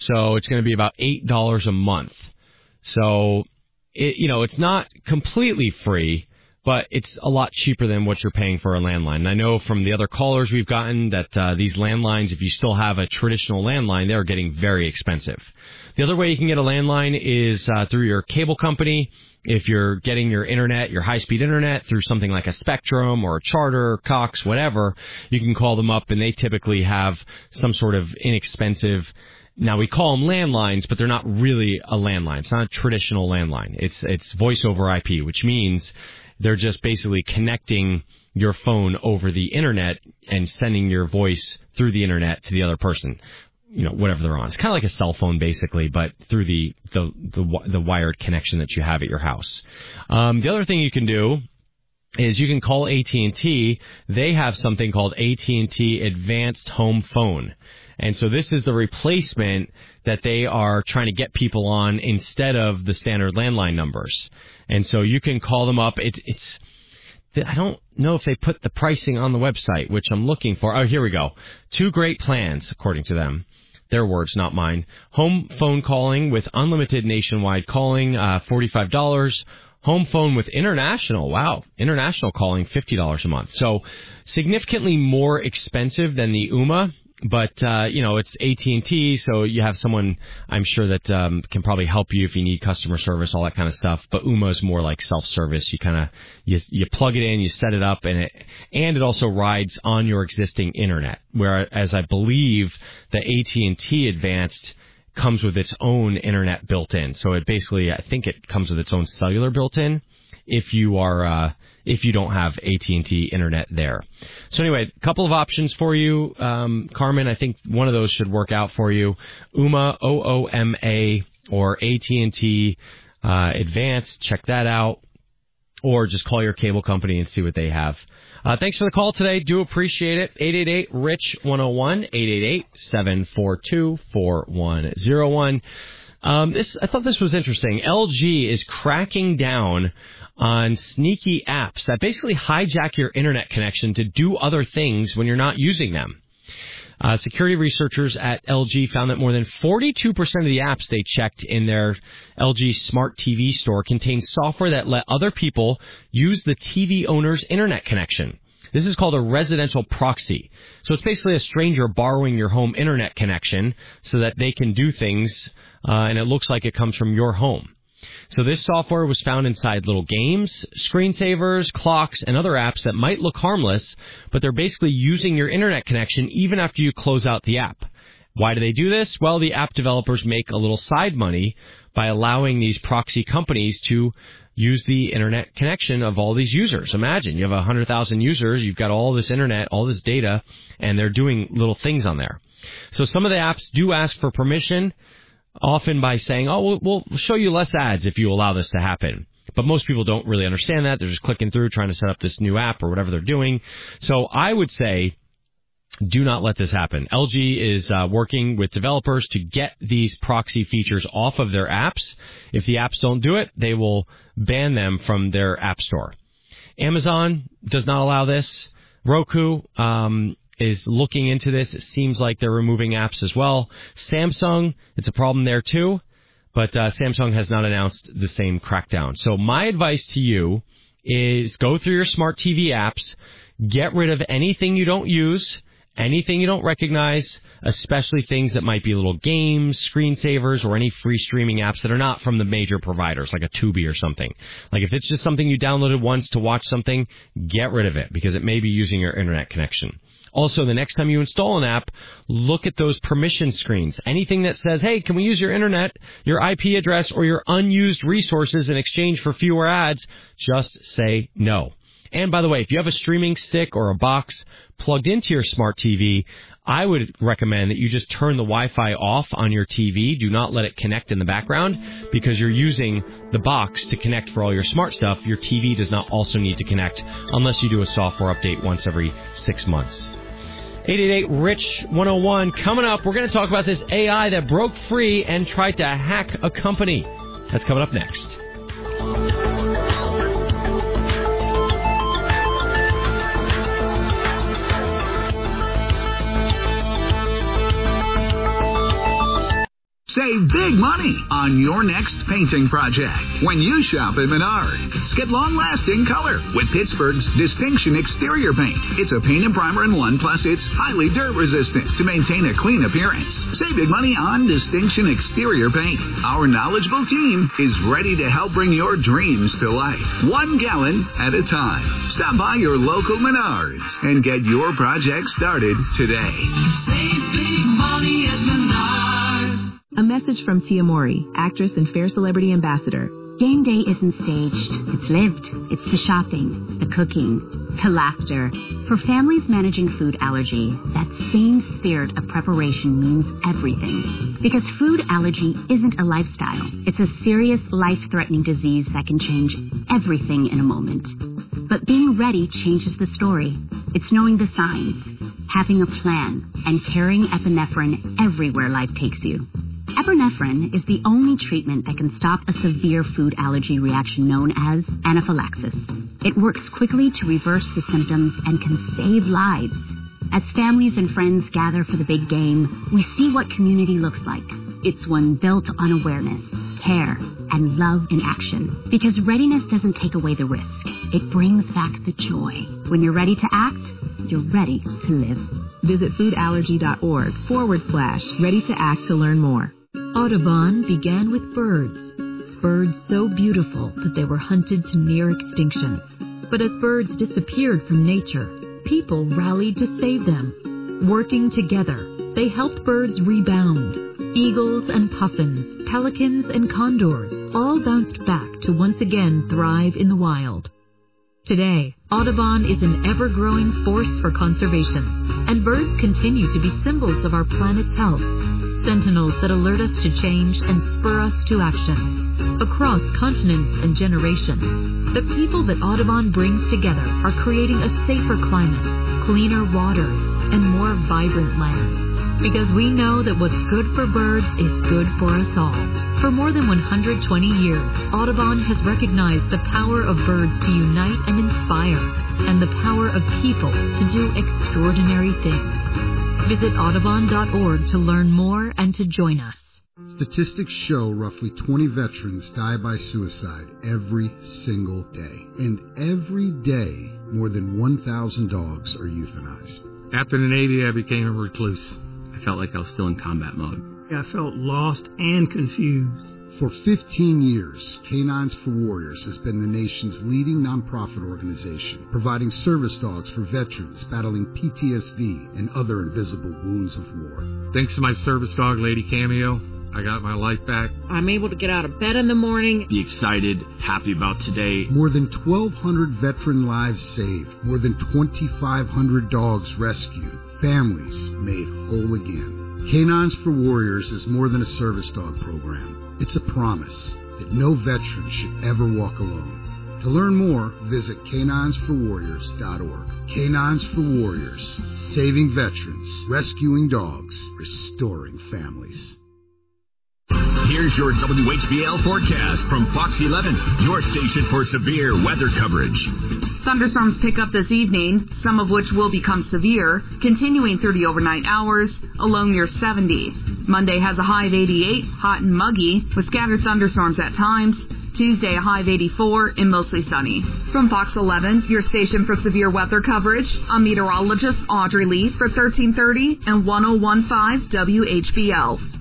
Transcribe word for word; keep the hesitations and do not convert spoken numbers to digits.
So it's going to be about eight dollars a month. So, it, you know, it's not completely free, but it's a lot cheaper than what you're paying for a landline. And I know from the other callers we've gotten that uh, these landlines, if you still have a traditional landline, they're getting very expensive. The other way you can get a landline is uh, through your cable company. If you're getting your internet, your high-speed internet through something like a Spectrum or a Charter, Cox, whatever, you can call them up, and they typically have some sort of inexpensive. Now, we call them landlines, but they're not really a landline. It's not a traditional landline. It's it's voice over I P, which means they're just basically connecting your phone over the internet and sending your voice through the internet to the other person, you know, whatever they're on. It's kind of like a cell phone, basically, but through the the the, the wired connection that you have at your house. Um, the other thing you can do is you can call A T and T. They have something called A T and T Advanced Home Phone. And so this is the replacement that they are trying to get people on instead of the standard landline numbers. And so you can call them up. It, it's I don't know if they put the pricing on the website, which I'm looking for. Oh, here we go. Two great plans, according to them. Their words, not mine. Home phone calling with unlimited nationwide calling, uh, forty-five dollars. Home phone with international, wow, international calling, fifty dollars a month. So significantly more expensive than the Ooma. But, uh, you know, it's A T and T, so you have someone, I'm sure, that um, can probably help you if you need customer service, all that kind of stuff. But Ooma is more like self-service. You kind of, you, you plug it in, you set it up, and it, and it also rides on your existing internet. Whereas I believe the A T and T Advanced comes with its own internet built in. So it basically, I think it comes with its own cellular built in if you are, uh, if you don't have A T and T internet there. So anyway, a couple of options for you, um, Carmen. I think one of those should work out for you. Ooma, O O M A, or A T and T uh, Advanced. Check that out. Or just call your cable company and see what they have. Uh, thanks for the call today. Do appreciate it. eight eight eight, R I C H, one oh one, eight eight eight, seven four two, four one oh one. Um, this, I thought this was interesting. L G is cracking down on sneaky apps that basically hijack your internet connection to do other things when you're not using them. Uh, security researchers at L G found that more than forty-two percent of the apps they checked in their L G Smart T V store contain software that let other people use the T V owner's internet connection. This is called a residential proxy. So it's basically a stranger borrowing your home internet connection so that they can do things, uh, and it looks like it comes from your home. So this software was found inside little games, screensavers, clocks, and other apps that might look harmless, but they're basically using your internet connection even after you close out the app. Why do they do this? Well, the app developers make a little side money by allowing these proxy companies to use the internet connection of all these users. Imagine you have one hundred thousand users, you've got all this internet, all this data, and they're doing little things on there. So some of the apps do ask for permission, often by saying, oh, we'll, we'll show you less ads if you allow this to happen. But most people don't really understand that. They're just clicking through, trying to set up this new app or whatever they're doing. So I would say, do not let this happen. L G is uh, working with developers to get these proxy features off of their apps. If the apps don't do it, they will ban them from their app store. Amazon does not allow this. Roku um, is looking into this. It seems like they're removing apps as well. Samsung, it's a problem there too, but uh, Samsung has not announced the same crackdown. So my advice to you is go through your smart T V apps, get rid of anything you don't use, anything you don't recognize, especially things that might be little games, screensavers, or any free streaming apps that are not from the major providers, like a Tubi or something. Like if it's just something you downloaded once to watch something, get rid of it because it may be using your internet connection. Also, the next time you install an app, look at those permission screens. Anything that says, hey, can we use your internet, your I P address, or your unused resources in exchange for fewer ads, just say no. And by the way, if you have a streaming stick or a box plugged into your smart T V, I would recommend that you just turn the Wi-Fi off on your T V. Do not let it connect in the background because you're using the box to connect for all your smart stuff. Your T V does not also need to connect unless you do a software update once every six months. eight eight eight, R I C H, one oh one. Coming up, we're going to talk about this A I that broke free and tried to hack a company. That's coming up next. Save big money on your next painting project when you shop at Menards. Get long-lasting color with Pittsburgh's Distinction Exterior Paint. It's a paint and primer in one, plus it's highly dirt-resistant to maintain a clean appearance. Save big money on Distinction Exterior Paint. Our knowledgeable team is ready to help bring your dreams to life, one gallon at a time. Stop by your local Menards and get your project started today. Save big money at Menards. A message from Tia Mori, actress and Fair Celebrity Ambassador. Game day isn't staged. It's lived. It's the shopping, the cooking, the laughter. For families managing food allergy, that same spirit of preparation means everything. Because food allergy isn't a lifestyle. It's a serious, life-threatening disease that can change everything in a moment. But being ready changes the story. It's knowing the signs, having a plan, and carrying epinephrine everywhere life takes you. Epinephrine is the only treatment that can stop a severe food allergy reaction known as anaphylaxis. It works quickly to reverse the symptoms and can save lives. As families and friends gather for the big game, we see what community looks like. It's one built on awareness, care, and love in action. Because readiness doesn't take away the risk. It brings back the joy. When you're ready to act, you're ready to live. Visit foodallergy.org forward slash ready to act to learn more. Audubon began with birds. Birds so beautiful that they were hunted to near extinction. But as birds disappeared from nature, people rallied to save them. Working together, they helped birds rebound. Eagles and puffins, pelicans and condors all bounced back to once again thrive in the wild. Today, Audubon is an ever-growing force for conservation, and birds continue to be symbols of our planet's health, sentinels that alert us to change and spur us to action. Across continents and generations, the people that Audubon brings together are creating a safer climate, cleaner waters, and more vibrant lands. Because we know that what's good for birds is good for us all. For more than one hundred twenty years, Audubon has recognized the power of birds to unite and inspire, and the power of people to do extraordinary things. Visit audubon dot org to learn more and to join us. Statistics show roughly twenty veterans die by suicide every single day. And every day, more than one thousand dogs are euthanized. After the Navy, I became a recluse. I felt like I was still in combat mode. I felt lost and confused. For fifteen years, Canines for Warriors has been the nation's leading nonprofit organization, providing service dogs for veterans battling P T S D and other invisible wounds of war. Thanks to my service dog, Lady Cameo, I got my life back. I'm able to get out of bed in the morning. Be excited, happy about today. More than twelve hundred veteran lives saved. More than twenty-five hundred dogs rescued. Families made whole again. Canines for Warriors is more than a service dog program. It's a promise that no veteran should ever walk alone. To learn more, visit canines for warriors dot org. Canines for Warriors, saving veterans, rescuing dogs, restoring families. Here's your W H B L forecast from Fox eleven, your station for severe weather coverage. Thunderstorms pick up this evening, some of which will become severe, continuing through the overnight hours, a low near seventy. Monday has a high of eighty-eight, hot and muggy, with scattered thunderstorms at times. Tuesday, a high of eighty-four and mostly sunny. From Fox eleven, your station for severe weather coverage, I'm meteorologist Audrey Lee for thirteen thirty and ten fifteen W H B L.